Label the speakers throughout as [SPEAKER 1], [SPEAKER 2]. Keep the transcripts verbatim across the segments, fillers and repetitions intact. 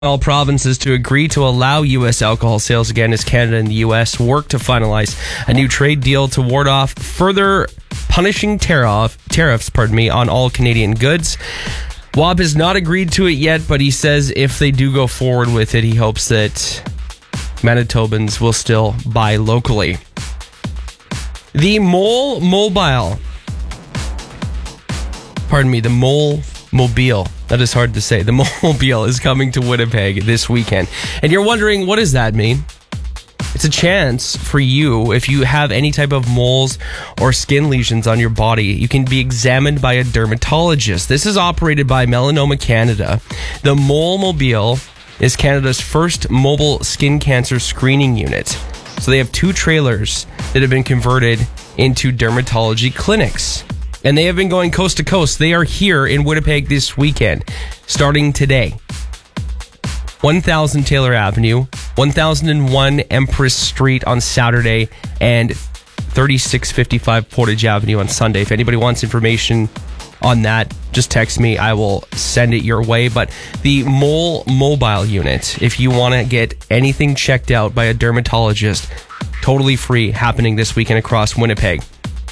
[SPEAKER 1] All provinces to agree to allow U S alcohol sales again as Canada and the U S work to finalize a new trade deal to ward off further punishing tariff, tariffs pardon me, on all Canadian goods. W A B has not agreed to it yet, but he says if they do go forward with it, he hopes that Manitobans will still buy locally. The Mole Mobile, pardon me, the Mole Mobile. That is hard to say. The Mole is coming to Winnipeg this weekend. And you're wondering, what does that mean? It's a chance for you, if you have any type of moles or skin lesions on your body, you can be examined by a dermatologist. This is operated by Melanoma Canada. The Mole Mobile is Canada's first mobile skin cancer screening unit. So they have two trailers that have been converted into dermatology clinics. And they have been going coast to coast. They are here in Winnipeg this weekend, starting today. one thousand Taylor Avenue, one thousand one Empress Street on Saturday, and thirty-six fifty-five Portage Avenue on Sunday. If anybody wants information on that, just text me. I will send it your way. But the Mole Mobile unit, if you want to get anything checked out by a dermatologist, totally free, happening this weekend across Winnipeg.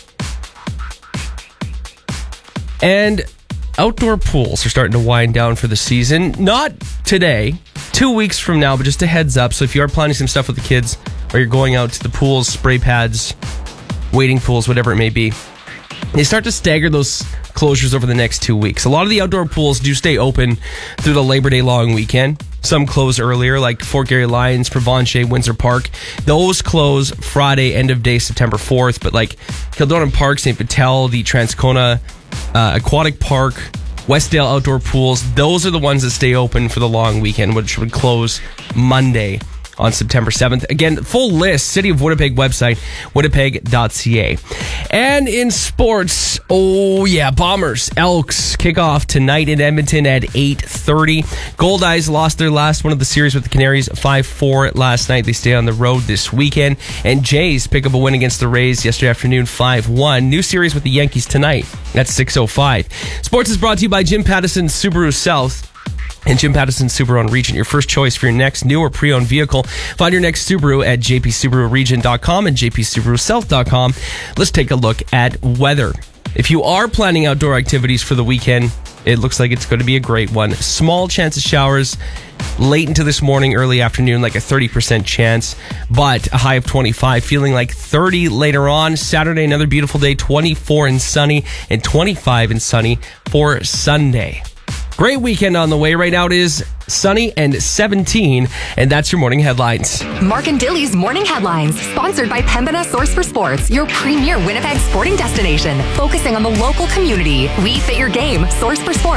[SPEAKER 1] And outdoor pools are starting to wind down for the season. Not today, two weeks from now, but just a heads up. So if you are planning some stuff with the kids, or you're going out to the pools, spray pads, wading pools, whatever it may be, they start to stagger those closures over the next two weeks. A lot of the outdoor pools do stay open through the Labor Day long weekend. Some close earlier, like Fort Garry Lions, Provencher, Windsor Park. Those close Friday, end of day, September fourth. But like Kildonan Park, Saint Vital, the Transcona uh, Aquatic Park, Westdale Outdoor Pools, those are the ones that stay open for the long weekend, which would close Monday on September seventh. Again, full list, City of Winnipeg website, winnipeg dot c a. And in sports, oh yeah, Bombers, Elks kick off tonight in Edmonton at eight thirty. Goldeyes lost their last one of the series with the Canaries five four last night. They stay on the road this weekend. And Jays pick up a win against the Rays yesterday afternoon, five one. New series with the Yankees tonight at six oh five. Sports is brought to you by Jim Pattison Subaru South. And Jim Pattison Subaru on Regent, your first choice for your next new or pre-owned vehicle. Find your next Subaru at j p subaru region dot com and j p subaru south dot com. Let's take a look at weather. If you are planning outdoor activities for the weekend, it looks like it's going to be a great one. Small chance of showers late into this morning, early afternoon, like a thirty percent chance, but a high of twenty-five, feeling like thirty later on. Saturday, another beautiful day, twenty-four and sunny, and twenty-five and sunny for Sunday. Great weekend on the way. Right now it is sunny and seventeen, and that's your morning headlines.
[SPEAKER 2] Mark and Dilly's Morning Headlines, sponsored by Pembina Source for Sports, your premier Winnipeg sporting destination, focusing on the local community. We fit your game. Source for Sports.